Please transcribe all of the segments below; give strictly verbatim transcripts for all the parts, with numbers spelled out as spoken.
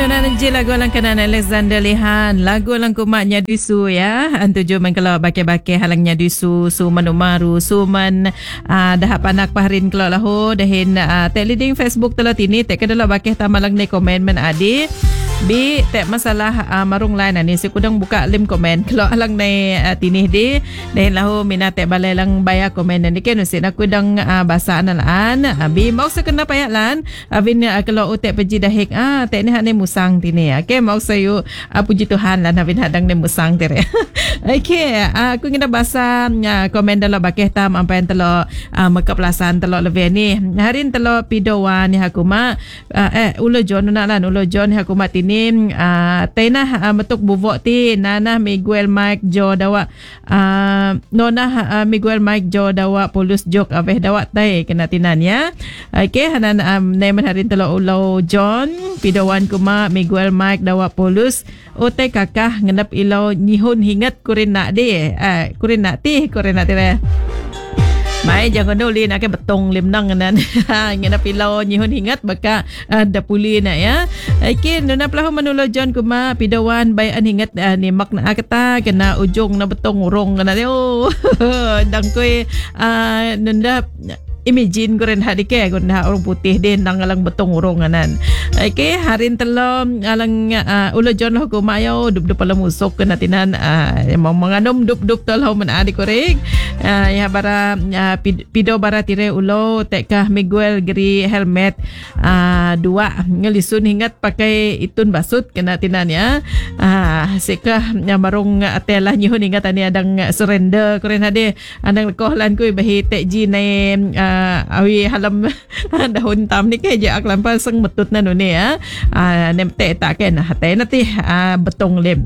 Nunan je lagu lang kanan Alexander Lehan. Lagu lang kumaknya dusu ya. Antuju man kalau bake-bake halangnya dusu su manumaru su man uh, dah panak paharin kalau lahu dahin uh, tek leading Facebook telah tini tek kedala bake tamalang ni komen men adi. Bi tek masalah uh, marung lain ni si kudang buka lim komen kalau alang ni uh, tini di dahin lahu mina tek balai lang bayar komen ni ken si nak kudang uh, bahasa analan uh, bi mau sekena payaklan avin uh, kalau utek peji dahik ah tek ni hak ni musang tini okey mau sayu uh, puji Tuhan lah navin hadang ni musang tere okey uh, aku ngina bahasa uh, komen dalam bakeh tam apa yang telo uh, mekapelasan telo lebih ni harin telo pidowan ni hakuma uh, eh ulo John nak lan ulo John hakuma tini uh, tainah uh, metuk buvok ti nana Miguel Mike Jo dawa uh, nona uh, Miguel Mike Jo dawa polus jok aveh dawa tai kena tinan ya okey hanan um, name harin telo ulo John pidowan kuma Miguel Mike dawa polus otai kakah ngendap ilau nyihun hingat kurin nak di eh kurin nak ti kurin nak ti mai jangan dulu nak ke betong lim nang nan ngendap ilau nyihun hingat baka uh, dapuli nak ya okey nona pelahu manulo John kuma pidawan bayan hingat uh, ni makna kata kena ujung na betong urong kena oh dang koi uh, nenda imagine kuren hadike kun orang putih din nang alang betong urong anan okey harin telom alang uh, ulo John ho kumayo dup dup alam usok kena tinan uh, mau menganum dup dup telo men adi korek uh, ya bara uh, pido bara tire ulo tekah Miguel geri helmet uh, dua ngelisun hingat pakai itun basut kena tinan ya uh, sekah ya marung atelah nyihun hingat ani adang surrender kuren hade andang kohlan kui bahi tekji nai uh, Uh, awi halam dahun tam ni ke je aklan pasang metut na no ni ya uh, nem te tak ken hate nanti uh, betong lem.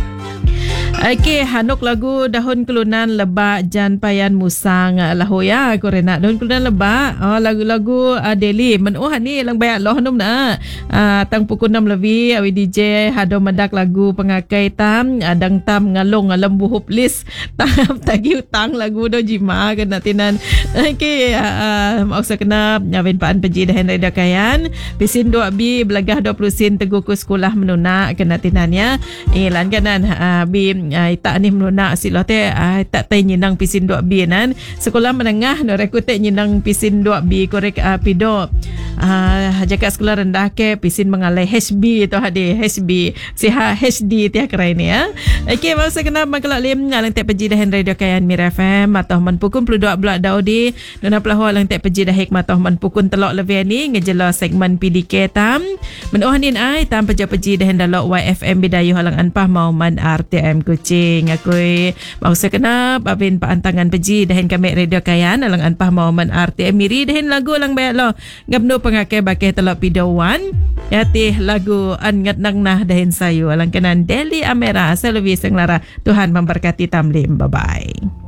Okey, hanuk lagu dahun kelunan lebak jan payan musang lahu ya korena dahun kelunan lebak oh lagu-lagu uh, daily menuh ni lang bayak loh num na uh, tang pukul enam lebih awi D J hado mendak lagu pengakai tam adang tam ngalong ngalam buhup list tam tagi hutang lagu do jima kena tinan okey uh, mau sekena nyawin paan peji dahan reda kayan pisin dua bi belagah dua puluh sen teguh ku sekolah menuna kena tinan ya ilan kanan uh, bi ai tak ni menuna silo te ai tak tai nyinang pisin dua bi nan sekolah menengah no rekute nyinang pisin dua bi korek uh, pido uh, jaga sekolah rendah ke pisin mengalai H B tu hadi H B siha H D tiak kerai ni ya okey mau saya kena maklak lim ngalang tek peji dahan radio kayan Mir F M atau man pukun dua puluh dua blok daudi dona pelahu alang tek peji dah hikmat atau man pukun telok lebih ni ngejelo segmen P D K tam menohanin ai tam peja-peji dahan dalok Y F M bidayu halang anpah mau man R T M kucing aku mau sekenap apin paantangan peji dahin kami radio kayan alang anpah mau man R T M miri dahin lagu lang bayak lo ngabno pengakai bakeh telok pidawan yati lagu angat nang nah dahin sayu alang kanan Deli Amera selebih senglara Tuhan memberkati tamlim bye bye.